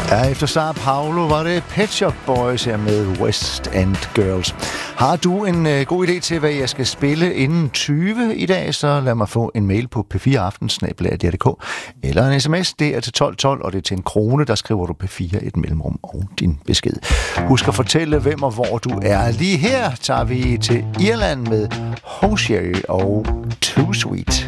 Ja, efter Sao Paulo var det Pet Shop Boys her med West End Girls. Har du en god idé til, hvad jeg skal spille inden 20 i dag, så lad mig få en mail på p4aften@dr.dk eller en sms, det er til 1212, og det er til 1 krone, der skriver du P4 et mellemrum og din besked. Husk at fortælle, hvem og hvor du er. Lige her tager vi til Irland med Hosier og Too Sweet.